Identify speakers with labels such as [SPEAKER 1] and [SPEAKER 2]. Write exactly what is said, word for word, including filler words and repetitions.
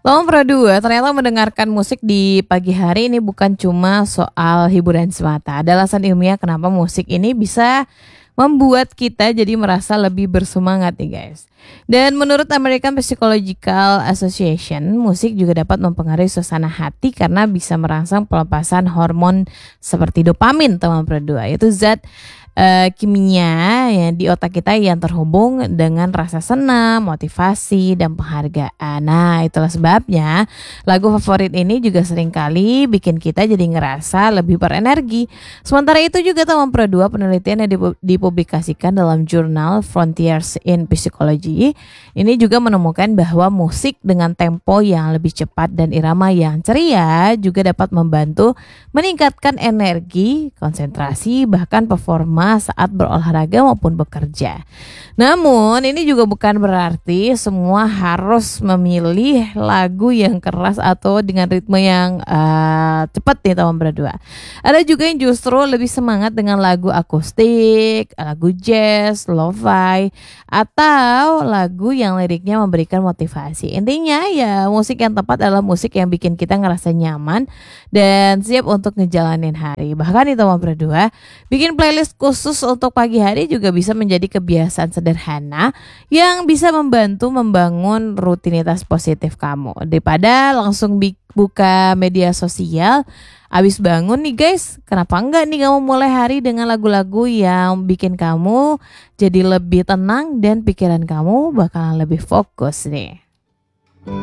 [SPEAKER 1] Nomor dua, ternyata mendengarkan musik di pagi hari ini bukan cuma soal hiburan semata. Ada alasan ilmiah kenapa musik ini bisa membuat kita jadi merasa lebih bersemangat nih guys. Dan menurut American Psychological Association, musik juga dapat mempengaruhi suasana hati karena bisa merangsang pelepasan hormon seperti dopamin teman berdua. Itu zat eh, kimia ya di otak kita yang terhubung dengan rasa senang, motivasi, dan penghargaan. Nah, itulah sebabnya lagu favorit ini juga seringkali bikin kita jadi ngerasa lebih berenergi. Sementara itu juga teman dua penelitian yang dipu- dipublikasikan dalam jurnal Frontiers in Psychology ini juga menemukan bahwa musik dengan tempo yang lebih cepat dan irama yang ceria juga dapat membantu meningkatkan energi, konsentrasi, bahkan performa saat berolahraga maupun bekerja. Namun ini juga bukan berarti semua harus memilih lagu yang keras atau dengan ritme yang uh, cepat nih teman berdua. Ada juga yang justru lebih semangat dengan lagu akustik, lagu jazz, lo-fi, atau lagu yang liriknya memberikan motivasi. Intinya ya musik yang tepat adalah musik yang bikin kita ngerasa nyaman dan siap untuk ngejalanin hari. Bahkan itu teman berdua, bikin playlist khusus untuk pagi hari juga bisa menjadi kebiasaan sederhana yang bisa membantu membangun rutinitas positif kamu. Daripada langsung bi- buka media sosial abis bangun nih guys, kenapa enggak nih kamu mulai hari dengan lagu-lagu yang bikin kamu jadi lebih tenang dan pikiran kamu bakalan lebih fokus nih.